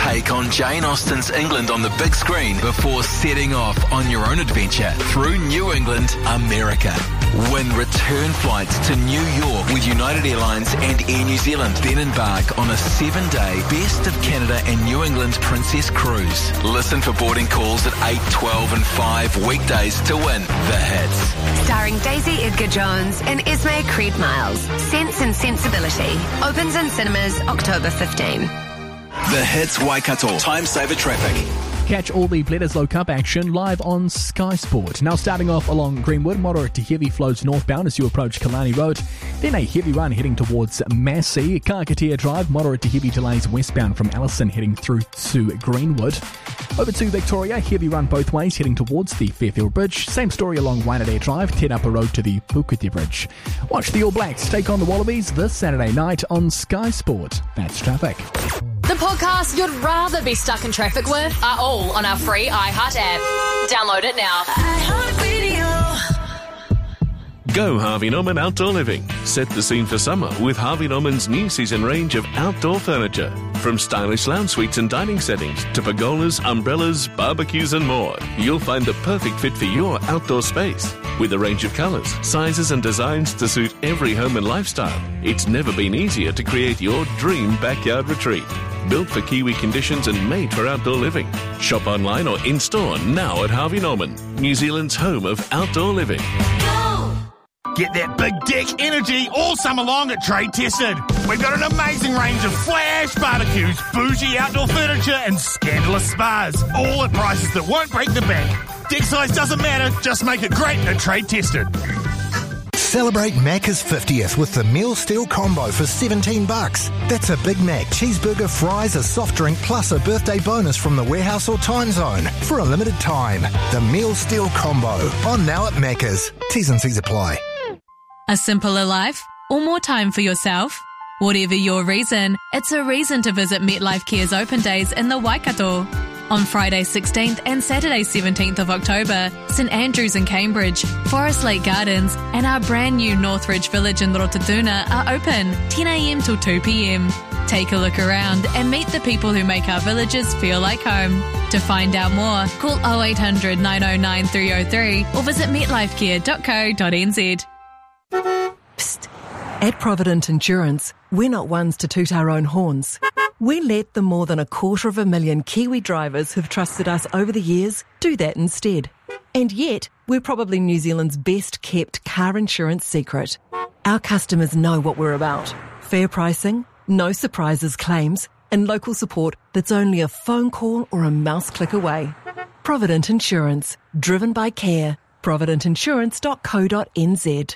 Take on Jane Austen's England on the big screen before setting off on your own adventure through New England, America. Win return flights to New York with United Airlines and Air New Zealand. Then embark on a 7-day Best of Canada and New England Princess Cruise. Listen for boarding calls at 8, 12 and 5 weekdays to win the hits. Starring Daisy Edgar Jones and Esme Creed Miles. Sense and Sensibility. Opens in cinemas October 15. The Hits Waikato. Time saver traffic. Catch all the Bledisloe Cup action live on Sky Sport. Now starting off along Greenwood, moderate to heavy flows northbound as you approach Killarney Road. Then a heavy run heading towards Massey. Carketea Drive, moderate to heavy delays westbound from Allison heading through to Greenwood. Over to Victoria, heavy run both ways heading towards the Fairfield Bridge. Same story along Wainaree Drive, Te Rapa Road to the Puketi Bridge. Watch the All Blacks take on the Wallabies this Saturday night on Sky Sport. That's traffic. The podcasts you'd rather be stuck in traffic with are all on our free iHeart app. Download it now. Go Harvey Norman Outdoor Living. Set the scene for summer with Harvey Norman's new season range of outdoor furniture. From stylish lounge suites and dining settings to pergolas, umbrellas, barbecues and more. You'll find the perfect fit for your outdoor space. With a range of colours, sizes and designs to suit every home and lifestyle, it's never been easier to create your dream backyard retreat. Built for Kiwi conditions and made for outdoor living. Shop online or in-store now at Harvey Norman, New Zealand's home of outdoor living. Get that big deck energy all summer long at Trade Tested. We've got an amazing range of flash barbecues, bougie outdoor furniture and scandalous spas, all at prices that won't break the bank. Deck size doesn't matter, just make it great at Trade Tested. Celebrate Macca's 50th with the Meal Steel Combo for $17. That's a Big Mac, cheeseburger, fries, a soft drink, plus a birthday bonus from the warehouse or time zone for a limited time. The Meal Steel Combo. On now at Macca's. T's and C's apply. A simpler life or more time for yourself? Whatever your reason, it's a reason to visit MetLife Care's open days in the Waikato. On Friday 16th and Saturday 17th of October, St Andrews in Cambridge, Forest Lake Gardens and our brand new Northridge Village in Rototuna are open 10am till 2pm. Take a look around and meet the people who make our villages feel like home. To find out more, call 0800 909 303 or visit metlifecare.co.nz. Psst. At Provident Insurance, we're not ones to toot our own horns. We let the more than 250,000 Kiwi drivers who've trusted us over the years do that instead. And yet, we're probably New Zealand's best kept car insurance secret. Our customers know what we're about. Fair pricing, no surprises claims, and local support that's only a phone call or a mouse click away. Provident Insurance, driven by care. providentinsurance.co.nz.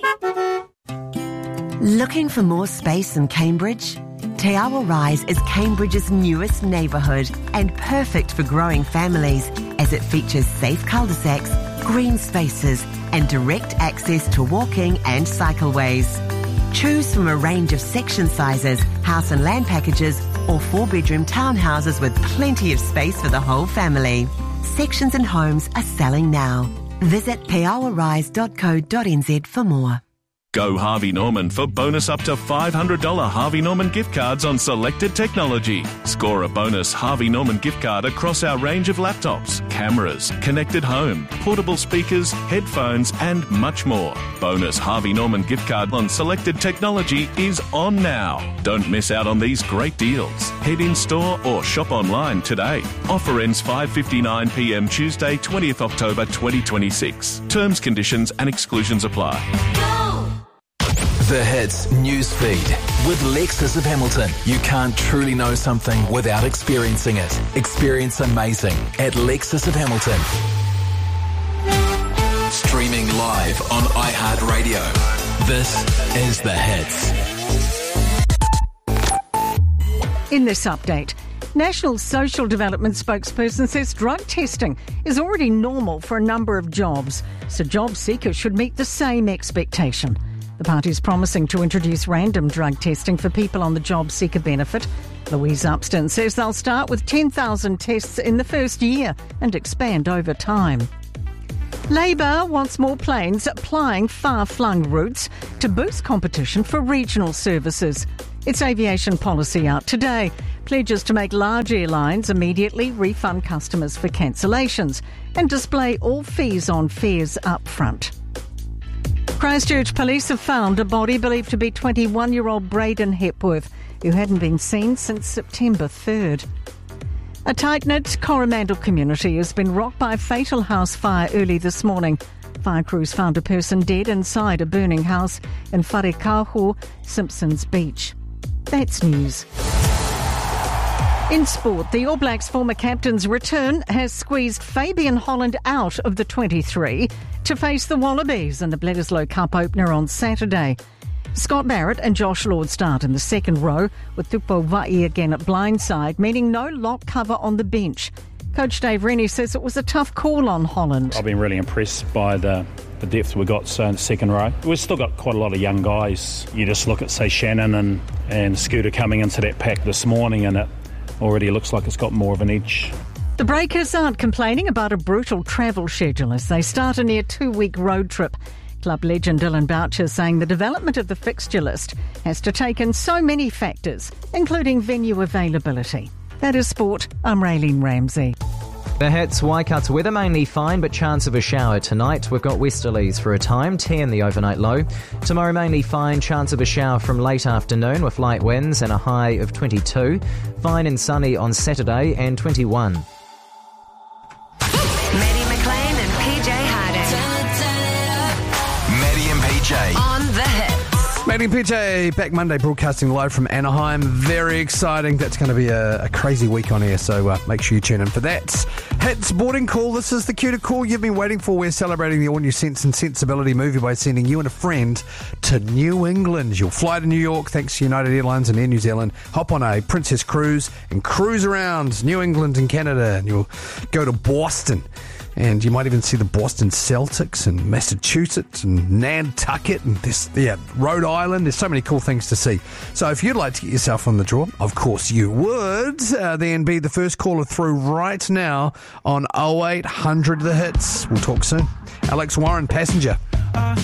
Looking for more space in Cambridge? Te Awa Rise is Cambridge's newest neighbourhood and perfect for growing families as it features safe cul-de-sacs, green spaces and direct access to walking and cycleways. Choose from a range of section sizes, house and land packages or 4-bedroom townhouses with plenty of space for the whole family. Sections and homes are selling now. Visit teawarise.co.nz for more. Go Harvey Norman for bonus up to $500 Harvey Norman gift cards on selected technology. Score a bonus Harvey Norman gift card across our range of laptops, cameras, connected home, portable speakers, headphones and much more. Bonus Harvey Norman gift card on selected technology is on now. Don't miss out on these great deals. Head in store or shop online today. Offer ends 5:59pm Tuesday 20th October 2026. Terms, conditions and exclusions apply. The Hits news feed with Lexus of Hamilton. You can't truly know something without experiencing it. Experience amazing at Lexus of Hamilton. Streaming live on iHeartRadio. This is The Hits. In this update, National Social Development spokesperson says drug testing is already normal for a number of jobs, so job seekers should meet the same expectation. The party is promising to introduce random drug testing for people on the job seeker benefit. Louise Upston says they'll start with 10,000 tests in the first year and expand over time. Labor wants more planes plying far-flung routes to boost competition for regional services. Its aviation policy out today. pledges to make large airlines immediately refund customers for cancellations and display all fees on fares up front. Christchurch police have found a body believed to be 21-year-old Braden Hepworth, who hadn't been seen since September 3rd. A tight-knit Coromandel community has been rocked by a fatal house fire early this morning. Fire crews found a person dead inside a burning house in Wharekaho, Simpsons Beach. That's news. In sport, the All Blacks' former captain's return has squeezed Fabian Holland out of the 23 to face the Wallabies in the Bledisloe Cup opener on Saturday. Scott Barrett and Josh Lord start in the second row, with Tupou Vai again at blindside, meaning no lock cover on the bench. Coach Dave Rennie says it was a tough call on Holland. I've been really impressed by the depth we got in the second row. We've still got quite a lot of young guys. You just look at, say, Shannon and Scooter coming into that pack this morning, and it already looks like it's got more of an edge. The Breakers aren't complaining about a brutal travel schedule as they start a near 2-week road trip. Club legend Dylan Boucher saying the development of the fixture list has to take in so many factors, including venue availability. That is sport. I'm Raylene Ramsey. The Hits, Waikato weather mainly fine, but chance of a shower tonight. We've got westerlies for a time, 10 the overnight low. Tomorrow mainly fine, chance of a shower from late afternoon with light winds and a high of 22. Fine and sunny on Saturday and 21. Maddie McLean and PJ Harding. Maddie and PJ. On the Hits. Maddie and PJ back Monday, broadcasting live from Anaheim. Very exciting. That's going to be a crazy week on air, so make sure you tune in for that. Hits boarding call. This is the cue to call you've been waiting for. We're celebrating the all-new Sense and Sensibility movie by sending you and a friend to New England. You'll fly to New York thanks to United Airlines and Air New Zealand. Hop on a Princess cruise and cruise around New England and Canada. And you'll go to Boston. And you might even see the Boston Celtics and Massachusetts and Nantucket and Rhode Island. There's so many cool things to see. So if you'd like to get yourself on the draw, of course you would, then be the first caller through right now on 0800 The Hits. We'll talk soon. Alex Warren, Passenger.